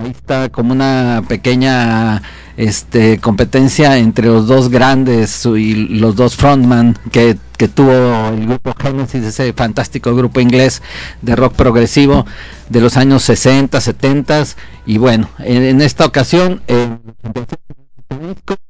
ahí está como una pequeña competencia entre los dos grandes y los dos frontman que tuvo el grupo Genesis, ese fantástico grupo inglés de rock progresivo de los años 60, 70, y bueno, en esta ocasión